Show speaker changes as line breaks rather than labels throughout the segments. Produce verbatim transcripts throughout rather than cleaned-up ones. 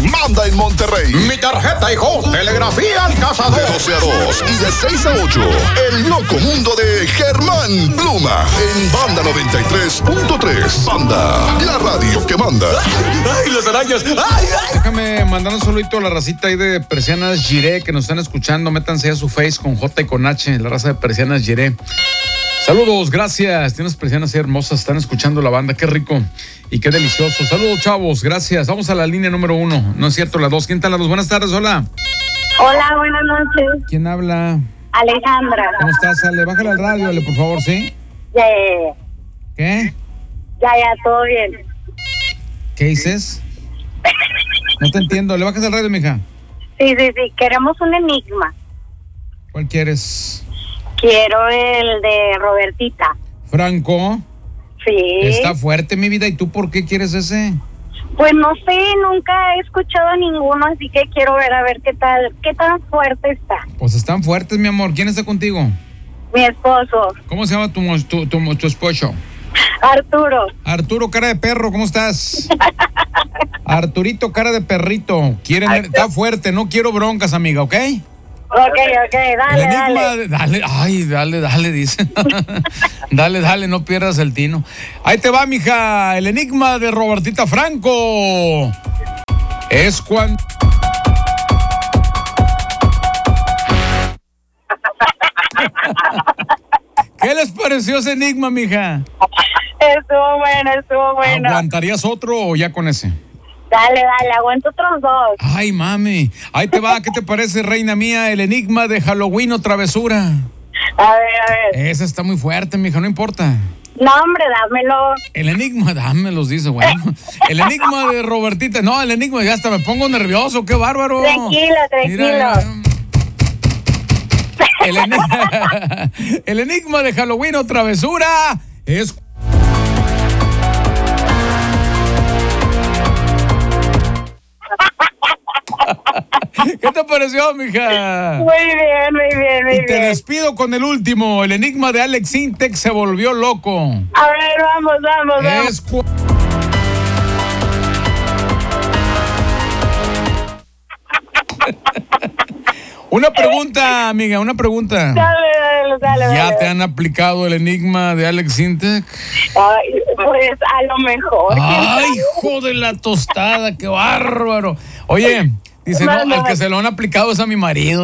manda en Monterrey.
Mi tarjeta, hijo. Telegrafía al cazador.
De doce a dos y de seis a ocho. El loco mundo de Germán Pluma. En Banda noventa y tres punto tres. Banda, la radio que manda.
¡Ay, las arañas! ¡Ay, ay!
Déjame mandar un saludito a la racita ahí de Persianas Giré que nos están escuchando. Métanse a su face con J y con H, la raza de Persianas Giré. Saludos, gracias. Tienes persianas hermosas, están escuchando la banda, qué rico y qué delicioso. Saludos, chavos, gracias. Vamos a la línea número uno, no es cierto, la dos. ¿Quién está la dos? Buenas tardes, hola.
Hola, buenas noches.
¿Quién habla?
Alejandra.
¿Cómo estás, Ale? Bájale al radio, Ale, por favor, ¿sí?
Ya, ya,
¿Qué?
ya, ya, todo bien.
¿Qué dices? No te entiendo, ¿le bajas al radio, mija?
Sí, sí, sí, queremos un enigma.
¿Cuál quieres?
Quiero el de Robertita.
Franco.
Sí.
Está fuerte, mi vida, ¿y tú por qué quieres ese?
Pues no sé, nunca he escuchado ninguno, así que quiero ver a ver qué tal, qué tan fuerte está.
Pues están fuertes, mi amor. ¿Quién está contigo?
Mi esposo,
¿Cómo se llama tu, tu, tu, tu esposo?
Arturo.
Arturo, cara de perro, ¿cómo estás? Arturito, cara de perrito. Quieren, está fuerte, no quiero broncas, amiga, ¿ok?
Ok, ok, dale,
el enigma,
dale.
De, dale, ay, dale, dale, dice. Dale, dale, no pierdas el tino. Ahí te va, mija, el enigma de Robertita Franco. Es cuando... ¿Qué les pareció ese enigma, mija?
Estuvo bueno, estuvo bueno.
¿Aguantarías otro o ya con ese?
Dale, dale, aguanto otros dos.
Ay, mami. Ahí te va. ¿Qué te parece, reina mía? El enigma de Halloween o travesura.
A ver, a ver.
Ese está muy fuerte, mija, no importa.
No, hombre, dámelo.
El enigma, dámelos, dice, bueno. El enigma de Robertita. No, el enigma, ya hasta me pongo nervioso, qué bárbaro.
Tranquilo, tranquilo.
Mira, el, enigma, el enigma de Halloween o travesura es... ¿Qué te pareció, mija?
Muy bien, muy bien, muy
y te
bien.
despido con el último. El enigma de Alex Intec se volvió loco.
A ver, vamos, vamos, vamos.
Es cu- Una pregunta, amiga, una pregunta.
Dale, dale, dale.
¿Ya
dale.
te han aplicado el enigma de Alex Intec?
Ay, pues a lo mejor.
¡Ay, hijo de la tostada! ¡Qué bárbaro! Oye, dice, no, el que se lo han aplicado es a mi marido.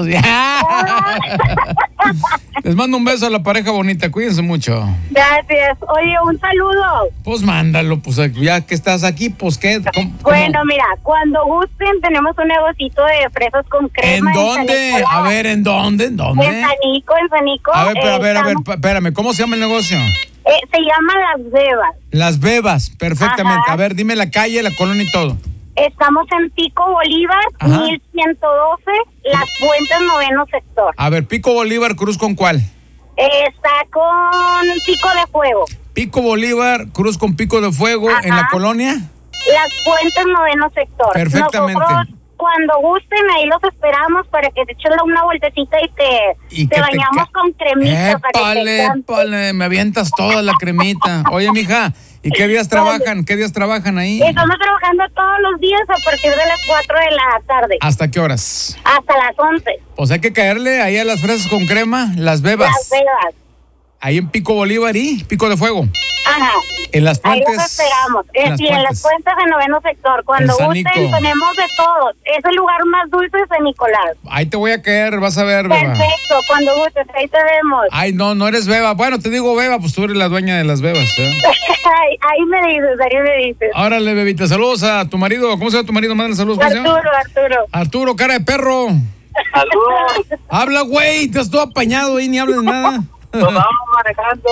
Les mando un beso a la pareja bonita, cuídense mucho.
Gracias. Oye, un saludo.
Pues mándalo, pues ya que estás aquí, pues qué. ¿Cómo, cómo?
Bueno, mira, cuando gusten tenemos un negocito de fresas con
¿En
crema.
dónde? A ver, ¿en dónde? ¿En dónde?
En Sanico, en Sanico.
A ver, pero, a ver, a ver,
estamos-
espérame, ¿cómo se llama el negocio?
eh, se llama Las Bebas.
Las Bebas, perfectamente.
Ajá.
A ver, dime la calle, la colonia y todo.
Estamos en Pico Bolívar,
Ajá.
mil ciento doce, Las Fuentes, noveno sector.
A ver, Pico Bolívar, Cruz con cuál?
Eh, está con Pico de Fuego.
Pico Bolívar, Cruz con Pico de Fuego,
Ajá.
en la colonia.
Las Fuentes, noveno sector.
Perfectamente.
Nosotros, cuando gusten, ahí los esperamos para que te echen una vueltecita y te,
Y
te
que te
bañamos
ca-
con cremita. para que te
Épale,
encante.
épale, me avientas toda la cremita. Oye, mija, ¿y qué días trabajan? ¿Qué días trabajan ahí?
Estamos trabajando todos los días a partir de las cuatro de la tarde
¿Hasta qué horas?
hasta las once.
Pues hay que caerle ahí a las fresas con crema, las bebas.
Las Bebas.
Ahí en Pico Bolívar y Pico de Fuego.
Ajá.
En las
Ahí
puentes.
los esperamos. Eh,
Las
sí, en las
Puentes.
puentes de noveno sector. Cuando
En
gusten,
Sanico.
tenemos de todo. Es el lugar más dulce de San Nicolás.
Ahí te voy a caer, vas a ver, beba.
Perfecto, cuando gustes, ahí te vemos.
Ay, no, no eres beba. Bueno, te digo beba, pues tú eres la dueña de las bebas, ¿eh?
ahí, ahí me dices, ahí me dices.
Órale, bebita, saludos a tu marido. ¿Cómo se llama tu marido? Mándale saludos. ¿Cómo se llama?
Arturo, Arturo.
Arturo, cara de perro.
Saludos.
Habla, güey, te has todo apañado ahí, ni hablas nada.
Nos vamos manejando.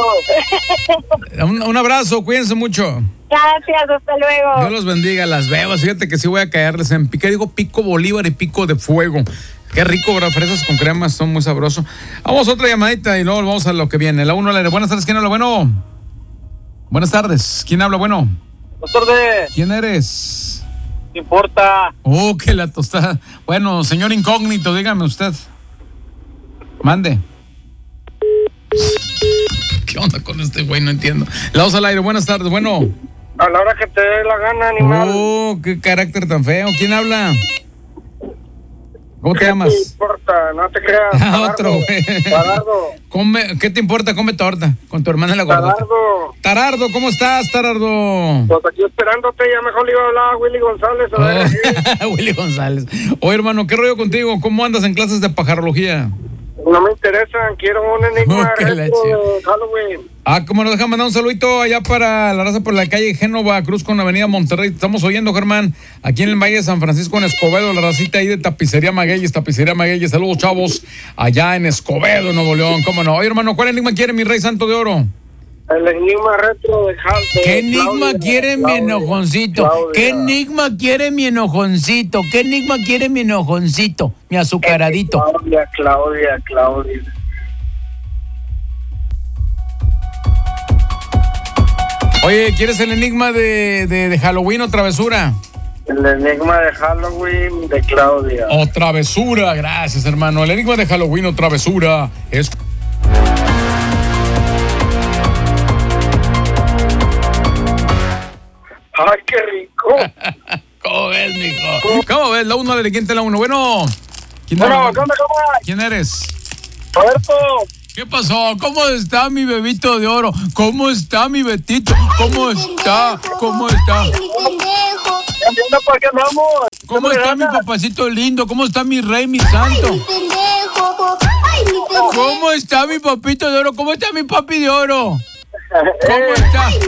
Un, un abrazo, cuídense mucho.
Gracias, hasta luego.
Dios los bendiga, las bebas. Fíjate que sí voy a caerles en pique. Digo Pico Bolívar y Pico de Fuego. Qué rico, ¿verdad? Fresas con crema, son muy sabrosos. Vamos a otra llamadita y luego vamos a lo que viene. La uno, la de buenas tardes, ¿quién habla? Bueno. Buenas tardes, ¿quién habla? Bueno.
Doctor D,
¿Quién eres?
¿qué importa?
Oh, que la tostada. Bueno, señor incógnito, dígame usted. Mande. ¿Qué onda con este güey? No entiendo. La voz al aire, buenas tardes. Bueno.
A la hora que te dé la gana, animal.
Oh, qué carácter tan feo. ¿Quién habla? ¿Cómo te
¿Qué
llamas?
te importa? No te creas.
Ah,
Talardo,
otro, güey.
Talardo.
Come, ¿qué te importa? Come torta con tu hermana la gordota.
Talardo.
Tarardo, ¿cómo estás, Tarardo?
Pues aquí esperándote, ya mejor le iba a hablar a Willy González. A ver, aquí.
Oh, Willy González. Oye, hermano, ¿qué rollo contigo? ¿Cómo andas en clases de pajarología?
No me interesan, quiero un enigma
Oh, qué la
retro
chiva.
de Halloween.
Ah, como nos dejan mandar un saludito allá para la raza por la calle Génova Cruz con la avenida Monterrey. Te estamos oyendo, Germán, aquí en el Valle de San Francisco, en Escobedo, la racita ahí de Tapicería Magueyes, Tapicería Magueyes. Saludos, chavos, allá en Escobedo, Nuevo León. ¿Cómo no? Oye, hermano, ¿cuál enigma quiere mi rey santo de oro?
El enigma retro de Halloween.
¿Qué enigma quiere mi enojoncito? ¿Qué enigma quiere mi enojoncito? ¿Qué enigma quiere mi enojoncito? Mi azucaradito.
Claudia, Claudia, Claudia.
Oye, ¿quieres el enigma de, de, de Halloween o travesura?
El enigma de Halloween de Claudia.
O travesura, gracias, hermano. El enigma de Halloween o travesura es...
¡Ay, qué rico!
¿Cómo ves, mijo? ¿Cómo ves? La uno, ¿de quién te la uno? Bueno, ¿quién,
Bueno,
habla?
¿qué onda, cómo
¿Quién eres?
Roberto,
¿Qué pasó? ¿Cómo está mi bebito de oro? ¿Cómo está mi Betito? ¿Cómo está? ¿Cómo está?
¿entiendes por qué andamos?
¿Cómo está mi papacito lindo? ¿Cómo está mi rey, mi santo? ¿Cómo está mi papito de oro? ¿Cómo está mi papi de oro? ¿Cómo está?
No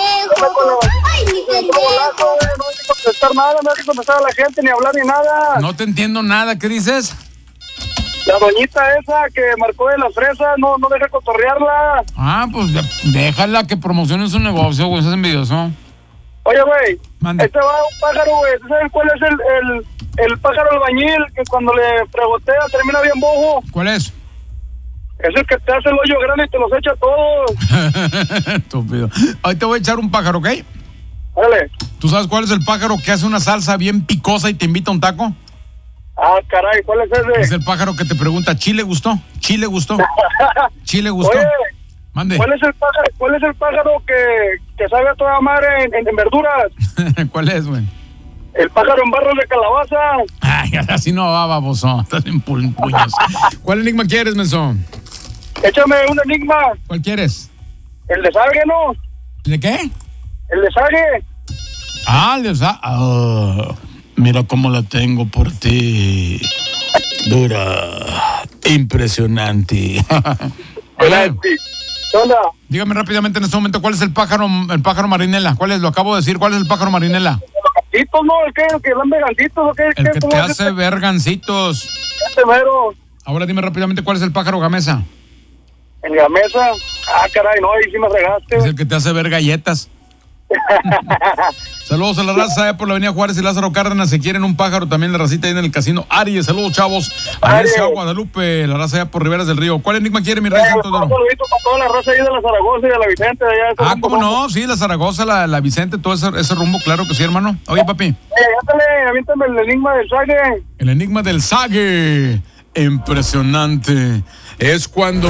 hay que contestar nada, no hay que contestar a la gente, ni hablar ni nada.
No te entiendo nada, ¿qué dices?
La doñita esa que marcó de las fresas, no, no deja cotorrearla.
Ah, pues de- déjala que promocione su negocio, güey, eso es envidioso.
Oye, güey,
Mande.
este va un pájaro, güey. ¿Tú sabes cuál es el, el, el pájaro albañil que cuando le pregotea termina bien bojo?
¿Cuál es?
Es el que te hace el hoyo grande y te los echa todos.
Estúpido. Hoy te voy a echar un pájaro, ¿ok?
Órale.
¿Tú sabes cuál es el pájaro que hace una salsa bien picosa y te invita a un taco?
Ah, caray, ¿cuál es ese?
Es el pájaro que te pregunta, ¿Chile gustó? ¿Chile gustó? ¿Chile gustó?
Oye,
Mande.
¿cuál es el pájaro, cuál es el pájaro que, que sabe a toda madre en, en, en verduras?
¿Cuál es, güey?
El pájaro en barros de calabaza.
Ay, así no va, baboso. Estás en pu- puños. ¿Cuál enigma quieres, menso?
Échame un enigma.
¿Cuál quieres?
El de Sague, ¿no?
¿De qué?
El de Sague.
Ah, de esa- ah, mira cómo la tengo por ti. Dura. Impresionante. Hola.
¿Qué onda?
Dígame rápidamente en este momento, ¿cuál es el pájaro, el pájaro marinela? ¿Cuál es? Lo acabo de decir, ¿cuál es el pájaro marinela?
¿Gancitos, no? ¿El que, el que dan de gancitos o qué?
El
¿Qué?
que
¿Cómo
te
es
hace ver gancitos.
este mero?
Ahora dime rápidamente, ¿cuál es el pájaro gamesa?
En la mesa. Ah, caray, no, ahí sí me regaste.
Es el que te hace ver galletas. Saludos a la raza allá por la avenida Juárez y Lázaro Cárdenas. Se quieren un pájaro también, la racita ahí en el casino Aries. Saludos, chavos. Allá en
Aries.
Ciudad Guadalupe, la raza allá por Riberas del Río. ¿Cuál enigma quiere mi rey
Eh,
santo de
un
oro?
saludito para toda la raza ahí de la Zaragoza y de la Vicente. De allá, de
Ah,
ese
¿cómo
rumbo.
no? Sí, la Zaragoza, la, la Vicente, todo ese, ese rumbo, claro que sí, hermano. Oye, papi,
Eh, ándale, aviéntame el enigma del Sague.
el enigma del Sague. Impresionante. Es cuando...